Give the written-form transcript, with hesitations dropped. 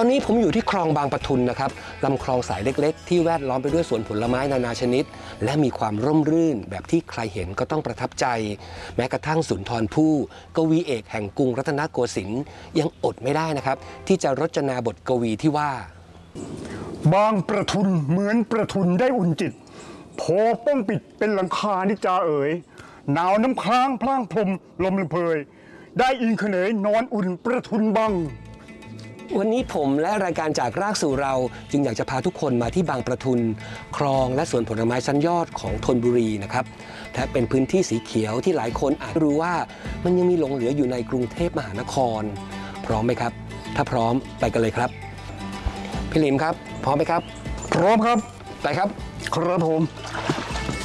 อนนี้ผมอยู่ที่คลองบางปะทุนนะครับลำคลองสายเล็กๆที่แวดล้อมไปด้วยสวนผลไม้นานาชนิดและมีความร่มรื่นแบบที่ใครเห็นก็ต้องประทับใจแม้กระทั่งสุนทรภู่กวีเอกแห่งกรุงรัตนโกสินทร์ยังอดไม่ได้นะครับที่จะรจนาบทกวีที่ว่าบางประทุนเหมือนประทุนได้อุ่นจิตโผป้องปิดเป็นหลังคานิจาเอ๋ยหนาวน้ำค้างพลางพรมลมลำเพยได้อิงเขนยนอนอุ่นประทุนบังวันนี้ผมและรายการจากรากสู่เราจึงอยากจะพาทุกคนมาที่บางประทุนคลองและสวนผลไม้ชั้นยอดของธนบุรีนะครับและเป็นพื้นที่สีเขียวที่หลายคนอาจรู้ว่ามันยังมีหลงเหลืออยู่ในกรุงเทพมหานครพร้อมไหมครับถ้าพร้อมไปกันเลยครับพี่ลิมครับพร้อมไหมครับพร้อมครับไปครับครับผม